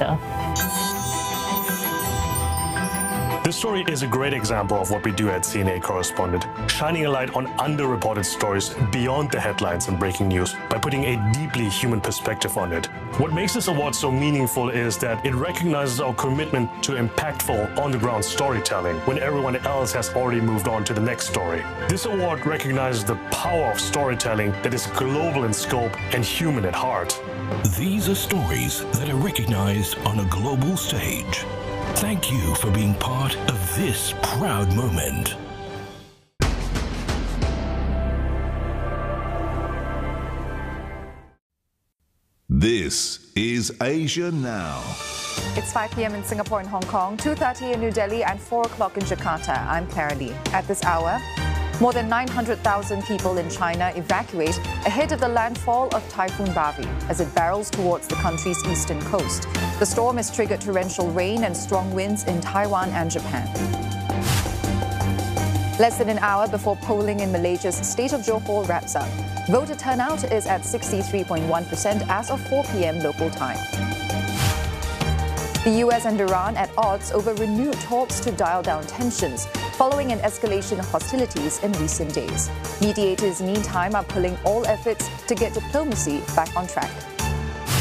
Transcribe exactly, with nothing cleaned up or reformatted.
later. This story is a great example of what we do at C N A Correspondent, shining a light on underreported stories beyond the headlines and breaking news by putting a deeply human perspective on it. What makes this award so meaningful is that it recognizes our commitment to impactful, on-the-ground storytelling when everyone else has already moved on to the next story. This award recognizes the power of storytelling that is global in scope and human at heart. These are stories that are recognized on a global stage. Thank you for being part of this proud moment. This is Asia Now. It's five p m in Singapore and Hong Kong, two thirty in New Delhi and four o'clock in Jakarta. I'm Clara Lee. At this hour, more than nine hundred thousand people in China evacuate ahead of the landfall of Typhoon Bavi as it barrels towards the country's eastern coast. The storm has triggered torrential rain and strong winds in Taiwan and Japan. Less than an hour before polling in Malaysia's State of Johor wraps up, voter turnout is at sixty-three point one percent as of four p m local time. The U S and Iran at odds over renewed talks to dial down tensions, following an escalation of hostilities in recent days. Mediators, meantime, are pulling all efforts to get diplomacy back on track.